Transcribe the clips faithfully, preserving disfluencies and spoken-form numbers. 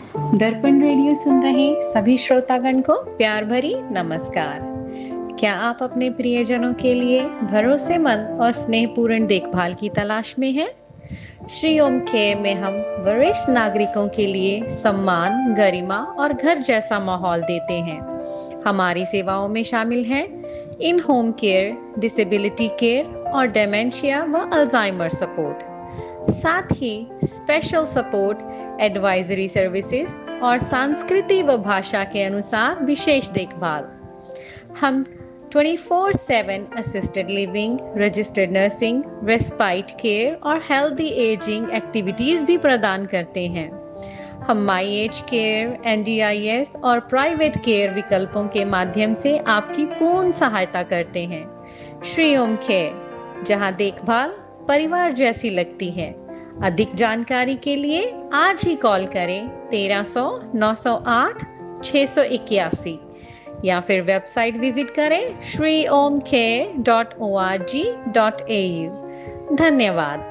दर्पण रेडियो सुन रहे सभी श्रोतागण को प्यार भरी नमस्कार। क्या आप अपने प्रियजनों के लिए भरोसेमंद और स्नेहपूर्ण देखभाल की तलाश में हैं? श्री ओम केयर में हम वरिष्ठ नागरिकों के लिए सम्मान, गरिमा और घर जैसा माहौल देते हैं। हमारी सेवाओं में शामिल हैं इन होम केयर, डिसेबिलिटी केयर और डेमेंशिया व अल्जाइमर सपोर्ट, साथ ही स्पेशल सपोर्ट, एडवाइजरी सर्विसेज और संस्कृति व भाषा के अनुसार विशेष देखभाल। हम चौबीस सात assisted living, registered nursing, respite care और हेल्दी एजिंग एक्टिविटीज भी प्रदान करते हैं। हम my age care, N D I S और प्राइवेट केयर विकल्पों के माध्यम से आपकी पूर्ण सहायता करते हैं। श्री ओम केयर, जहां देखभाल परिवार जैसी लगती है। अधिक जानकारी के लिए आज ही कॉल करें तेरह सौ नौ सौ आठ छः सौ इक्यासी या फिर वेबसाइट विजिट करें Shri Om care dot O R G dot A you. धन्यवाद।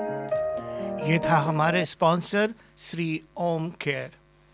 ये था हमारे स्पॉन्सर श्री ओम केयर।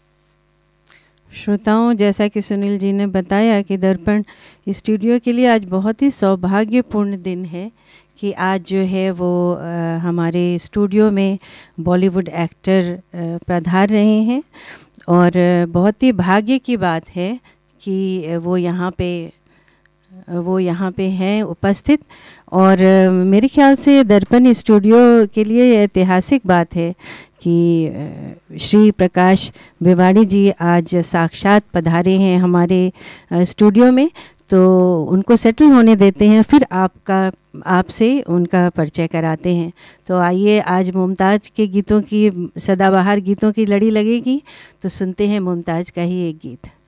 श्रोताओं, जैसा कि सुनील जी ने बताया कि दर्पण स्टूडियो के लिए आज बहुत ही सौभाग्यपूर्ण दिन है कि आज जो है वो आ, हमारे स्टूडियो में बॉलीवुड एक्टर पधार रहे हैं और बहुत ही भाग्य की बात है कि वो यहाँ पे वो यहाँ पे हैं उपस्थित। और मेरे ख्याल से दर्पण स्टूडियो के लिए ये ऐतिहासिक बात है कि श्री प्रकाश बेवाड़ी जी आज साक्षात पधारे हैं हमारे स्टूडियो में, तो उनको सेटल होने देते हैं, फिर आपका आपसे उनका परिचय कराते हैं। तो आइए, आज मुमताज़ के गीतों की, सदाबहार गीतों की लड़ी लगेगी, तो सुनते हैं मुमताज़ का ही एक गीत।